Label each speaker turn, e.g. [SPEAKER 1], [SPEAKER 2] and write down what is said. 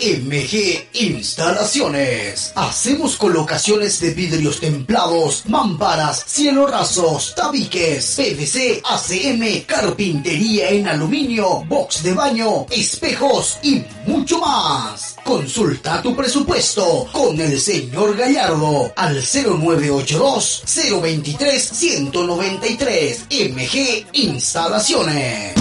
[SPEAKER 1] MG Instalaciones. Hacemos colocaciones de vidrios templados, mamparas, cielo rasos, tabiques, PVC, ACM, carpintería en aluminio, box de baño, espejos y mucho más. Consulta tu presupuesto con el señor Gallardo al 0982 023 193. MG Instalaciones.